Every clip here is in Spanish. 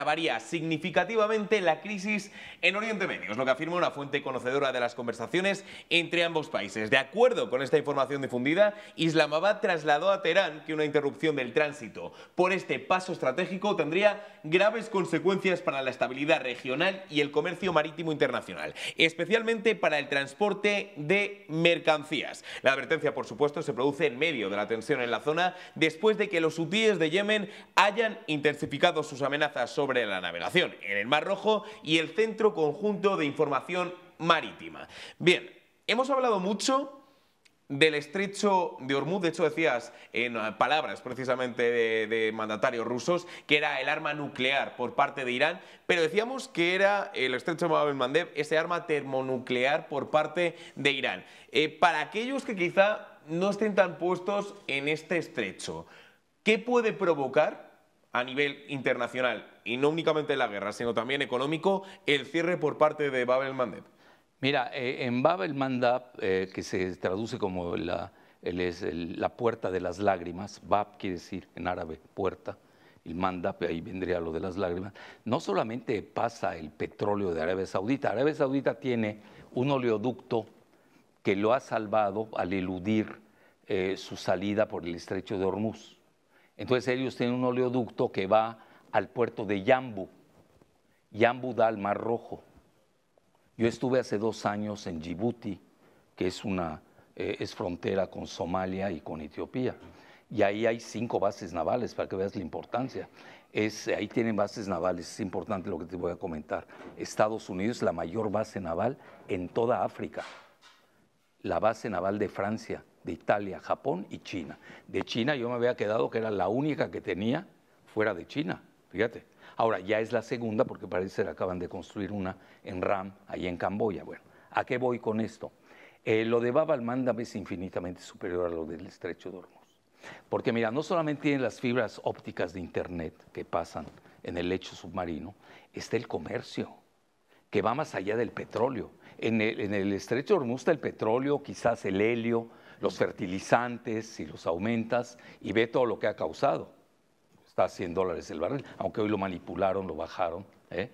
Varía significativamente la crisis en Oriente Medio, es lo que afirma una fuente conocedora de las conversaciones entre ambos países. De acuerdo con esta información difundida, Islamabad trasladó a Teherán que una interrupción del tránsito por este paso estratégico tendría graves consecuencias para la estabilidad regional y el comercio marítimo internacional, especialmente para el transporte de mercancías. La advertencia, por supuesto, se produce en medio de la tensión en la zona después de que los hutíes de Yemen hayan intensificado sus amenazas sobre la navegación en el Mar Rojo y el Centro Conjunto de Información Marítima. Bien, hemos hablado mucho del estrecho de Hormuz. De hecho, decías en palabras precisamente de mandatarios rusos que era el arma nuclear por parte de Irán, pero decíamos que era el estrecho de Bab el-Mandeb, ese arma termonuclear por parte de Irán. Para aquellos que quizá no estén tan puestos en este estrecho, ¿qué puede provocar a nivel internacional, y no únicamente la guerra, sino también económico, el cierre por parte de Bab el-Mandeb? Mira, en Bab el-Mandab, que se traduce como la puerta de las lágrimas, Bab quiere decir en árabe puerta, el Mandab, ahí vendría lo de las lágrimas, no solamente pasa el petróleo de Arabia Saudita. Arabia Saudita tiene un oleoducto que lo ha salvado al eludir su salida por el estrecho de Hormuz. Entonces ellos tienen un oleoducto que va al puerto de Yambu. Yambu da al Mar Rojo. Yo estuve hace 2 años en Djibouti, que es frontera con Somalia y con Etiopía. Y ahí hay 5 bases navales, para que veas la importancia. Ahí tienen bases navales, es importante lo que te voy a comentar. Estados Unidos es la mayor base naval en toda África. La base naval de Francia, de Italia, Japón y China. De China yo me había quedado que era la única que tenía fuera de China, fíjate. Ahora ya es la segunda porque parece que acaban de construir una en Ram, ahí en Camboya. Bueno, ¿a qué voy con esto? Lo de Bab el-Mandab es infinitamente superior a lo del estrecho de Hormuz. Porque mira, no solamente tienen las fibras ópticas de internet que pasan en el lecho submarino, está el comercio, que va más allá del petróleo. En el estrecho de Hormuz está el petróleo, quizás el helio, los fertilizantes, si los aumentas, y ve todo lo que ha causado. Está a $100 el barril, aunque hoy lo manipularon, lo bajaron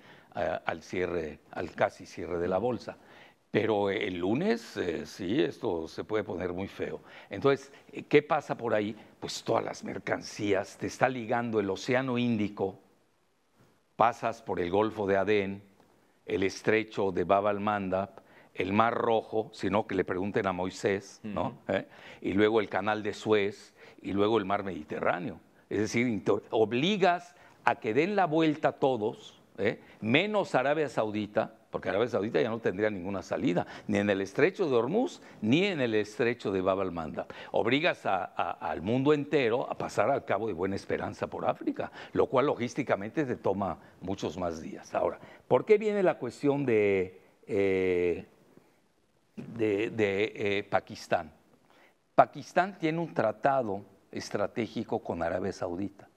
al casi cierre de la bolsa. Pero el lunes, sí, esto se puede poner muy feo. Entonces, ¿qué pasa por ahí? Pues todas las mercancías, te está ligando el Océano Índico, pasas por el Golfo de Adén, el estrecho de Bab el-Mandab, el Mar Rojo, sino que le pregunten a Moisés, ¿no? Y luego el Canal de Suez, y luego el Mar Mediterráneo. Es decir, obligas a que den la vuelta todos, menos Arabia Saudita, porque Arabia Saudita ya no tendría ninguna salida, ni en el estrecho de Hormuz, ni en el estrecho de Bab el-Mandab. Obligas al mundo entero a pasar al Cabo de Buena Esperanza por África, lo cual logísticamente te toma muchos más días. Ahora, ¿por qué viene la cuestión de Pakistán? Pakistán tiene un tratado estratégico con Arabia Saudita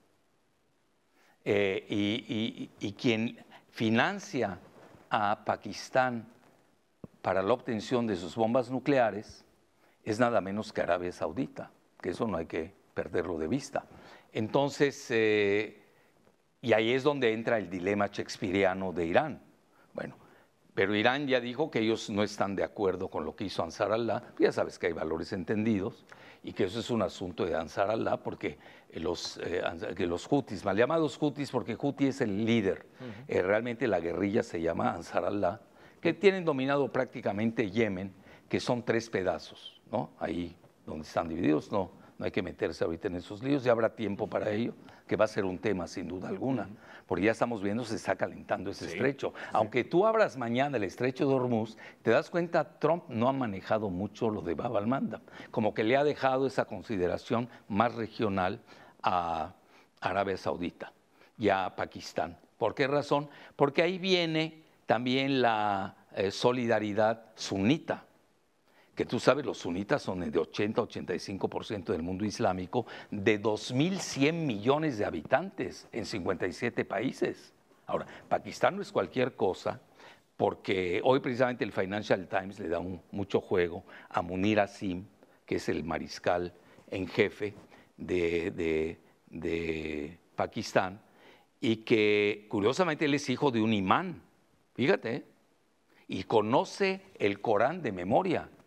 y quien financia a Pakistán para la obtención de sus bombas nucleares es nada menos que Arabia Saudita, que eso no hay que perderlo de vista. Entonces, y ahí es donde entra el dilema shakespeariano de Irán. Bueno, pero Irán ya dijo que ellos no están de acuerdo con lo que hizo Ansar Allah. Ya sabes que hay valores entendidos y que eso es un asunto de Ansar Allah porque los hutis, mal llamados hutis porque Houthi es el líder, realmente la guerrilla se llama Ansar Allah, que tienen dominado prácticamente Yemen, que son 3 pedazos, ¿no? Ahí donde están divididos, no hay que meterse ahorita en esos líos, ya habrá tiempo para ello, que va a ser un tema sin duda alguna, porque ya estamos viendo se está calentando ese estrecho. Aunque tú abras mañana el estrecho de Hormuz, te das cuenta, Trump no ha manejado mucho lo de Bab el-Mandab, como que le ha dejado esa consideración más regional a Arabia Saudita y a Pakistán. ¿Por qué razón? Porque ahí viene también la solidaridad sunita, que tú sabes, los sunitas son de 80-85% del mundo islámico, de 2.100 millones de habitantes en 57 países. Ahora, Pakistán no es cualquier cosa, porque hoy precisamente el Financial Times le da mucho juego a Munir Asim, que es el mariscal en jefe de Pakistán, y que curiosamente él es hijo de un imán, fíjate, y conoce el Corán de memoria.